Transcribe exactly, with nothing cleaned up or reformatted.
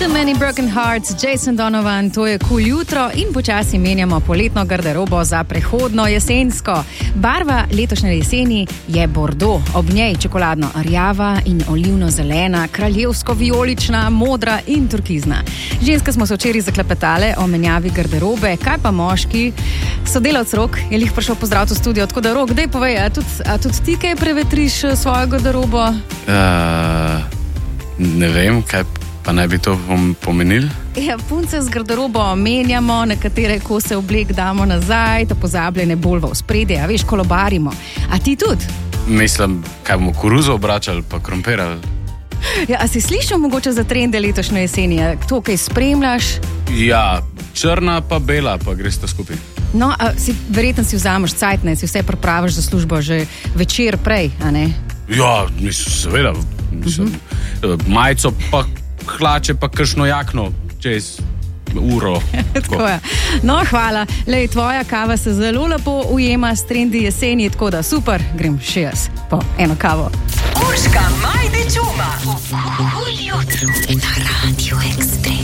Too Many Broken Hearts, Jason Donovan, to je Cool jutro in počasi menjamo poletno garderobo za prehodno jesensko. Barva letošnje jeseni je bordo, ob njej čokoladno rjava in olivno-zelena, kraljevsko-vijolična, modra in turkizna. Ženske smo se včeraj zaklepetale o menjavi garderobe, kaj pa moški? Sodelavc Rok je lih prišel pozdraviti v studio, tako da Rok, daj povej, a tudi, a tudi ti kaj prevetriš svojo garderobo? Uh, ne vem, kaj pa naj bi to pomenili? Ja, punce z garderobo menjamo, nekatere kose oblek damo nazaj, ta pozabljene bolj v ospredje, a veš, kolobarimo. A ti tudi? Mislim, kaj bomo koruzo obračali pa krompirali. Ja, a si slišal mogoče za trende letošnje jeseni? To, kaj spremljaš? Ja, črna pa bela, pa greš ta skupaj. No, a si, verjetno si vzameš cajt, ne, si vse pripraviš za službo že večer prej, a ne? Ja, mislim, seveda, mislim, uh-huh. Majico pa hlače pa kršno jakno čez uro. Tako je. No, hvala. Lej, tvoja kava se zelo lepo ujema s trendi jeseni, tako da super, grem še jaz po eno kavo. Urška Majdič Uma v Cool jutro na Radio Express.